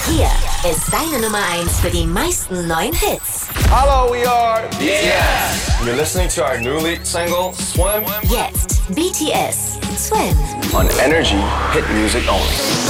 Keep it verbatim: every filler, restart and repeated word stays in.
Hier ist deine Nummer eins für die meisten neuen Hits. Hello, we are B T S. You're listening to our new lead single, Swim. Jetzt B T S, Swim. On Energy, hit music only.